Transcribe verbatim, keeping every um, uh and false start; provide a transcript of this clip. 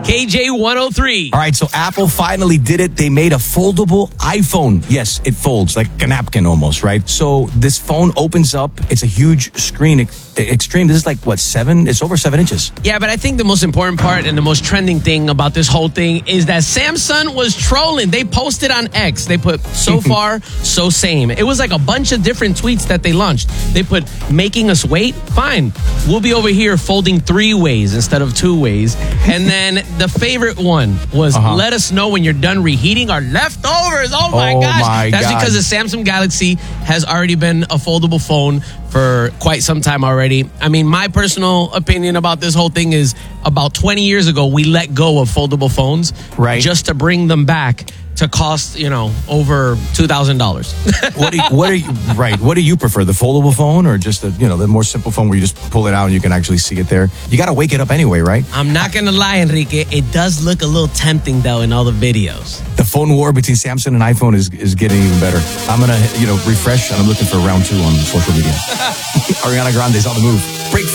K J one oh three. All right, so Apple finally did it. They made a foldable iPhone. Yes, it folds like a napkin almost, right? So this phone opens up. It's a huge screen. Extreme. This is like, what, seven? It's over seven inches. Yeah, but I think the most important part and the most trending thing about this whole thing is that Samsung was trolling. They posted on X. They put, so far, so same. It was like a bunch of different tweets that they launched. They put, making us wait? Fine. We'll be over here folding three ways instead of two ways. And then the favorite one was, uh-huh. let us know when you're done reheating our leftovers. Oh, my oh gosh. My That's God. because the Samsung Galaxy has already been a foldable phone for quite some time already. I mean, my personal opinion about this whole thing is about twenty years ago, we let go of foldable phones right. just to bring them back to cost, you know, over two thousand dollars. What do you, what are you, right. What do you prefer, the foldable phone or just the, you know, the more simple phone where you just pull it out and you can actually see it there? You got to wake it up anyway, right? I'm not going to lie, Enrique. It does look a little tempting, though, in all the videos. The phone war between Samsung and iPhone is, is getting even better. I'm going to, you know, refresh and I'm looking for round two on social media. Ariana Grande's on the move. Break